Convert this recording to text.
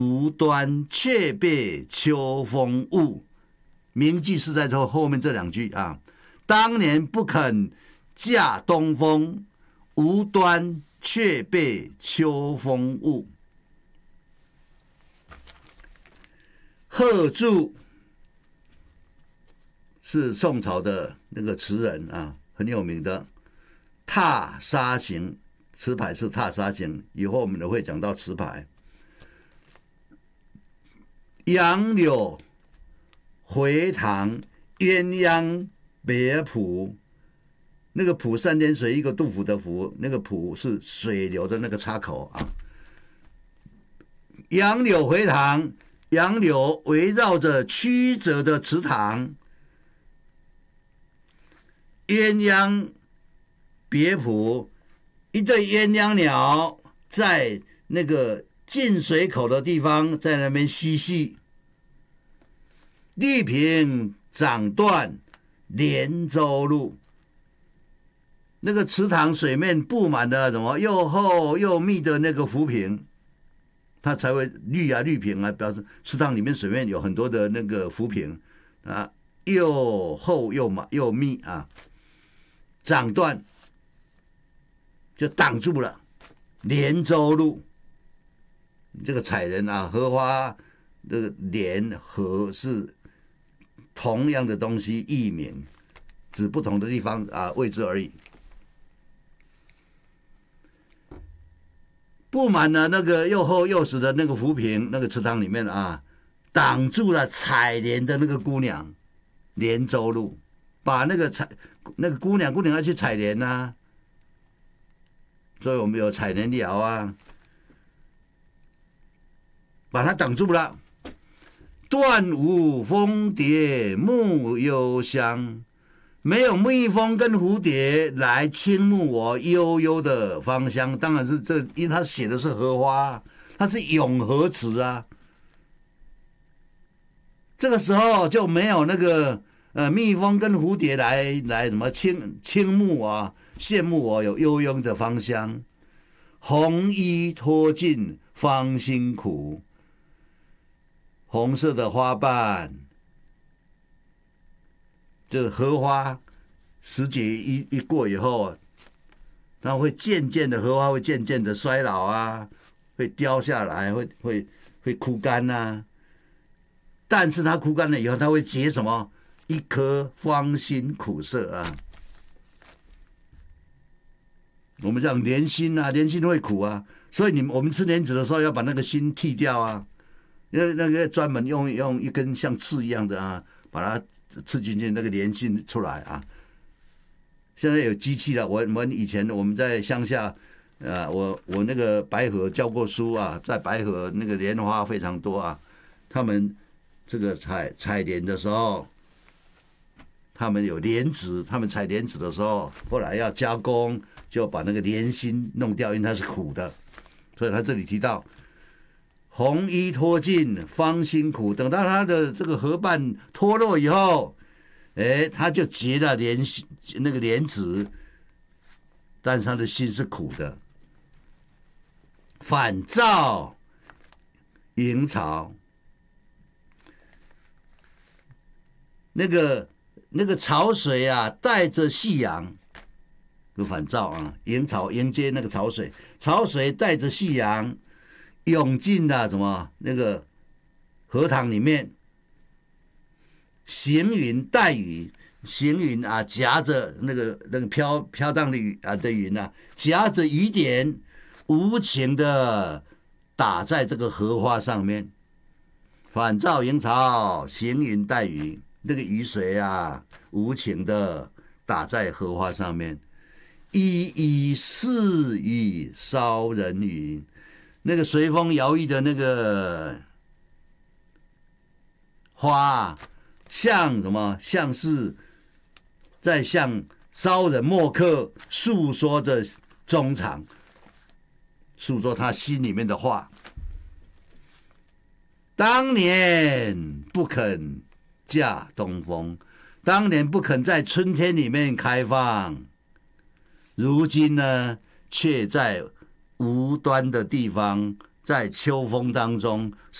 无端却被秋风误。名句是在后面这2句啊。当年不肯嫁东风，无端却被秋风误。贺铸是宋朝的那个词人啊，很有名的。踏沙行，词牌是踏沙行，以后我们会讲到词牌。杨柳回塘，鸳鸯别浦。那个浦3点水一个杜甫的甫，那个浦是水流的那个岔口啊。杨柳回塘，杨柳围绕着曲折的池塘。鸳鸯别浦，一对鸳鸯鸟在那个进水口的地方，在那边嬉戏。绿萍涨断连州路，那个池塘水面布满了什么又厚又密的那个浮萍，它才会绿萍啊，表示池塘里面水面有很多的那个浮萍啊，又厚又密啊，涨断就挡住了连州路。这个采莲啊，荷花这个莲荷是同样的东西，异名，指不同的地方啊位置而已。布满了那个又厚又实的那个浮萍，那个池塘里面啊，挡住了采莲的那个姑娘，连州路，把那个姑娘要去采莲啊，所以我们有采莲寮啊，把它挡住了。断无蜂蝶牧幽香，没有蜜蜂跟蝴蝶来倾慕我悠悠的芳香。当然是因为他写的是荷花，它是咏荷词啊。这个时候就没有那个蜜蜂跟蝴蝶来什么倾慕啊，羡慕我有悠悠的芳香。红衣脱尽芳辛苦，红色的花瓣，就是荷花时节一过以后，它会渐渐的荷花会渐渐的衰老啊，会凋下来，会枯干啊。但是它枯干了以后，它会结什么？一颗芳心苦涩啊。我们讲莲心啊，莲心会苦啊，所以我们吃莲子的时候要把那个心剔掉啊。因为那个专门用一根像刺一样的啊，把它刺进去，那个莲心出来啊。现在有机器了，我们以前我们在乡下，我那个白河教过书啊，在白河那个莲花非常多啊，他们这个采莲的时候，他们有莲子，他们采莲子的时候，后来要加工，就把那个莲心弄掉，因为它是苦的，所以他这里提到。红衣脱尽芳辛苦，等到它的这个荷瓣脱落以后，它就结了那个莲子，但是他的心是苦的。返照迎潮，那个潮水啊，带着夕阳，就返照啊，迎潮迎接那个潮水，潮水带着夕阳。涌进了什么那个荷塘里面，行云带雨，行云啊夹着那个飘荡的云啊，夹着雨点，无情的打在这个荷花上面。返照迎潮，行云带雨，那个雨水啊，无情的打在荷花上面。依依似雨骚人语。那个随风摇曳的那个花，像什么？像是在向骚人墨客诉说着衷肠，诉说他心里面的话。当年不肯嫁东风，当年不肯在春天里面开放，如今呢，却在无端的地方在秋风当中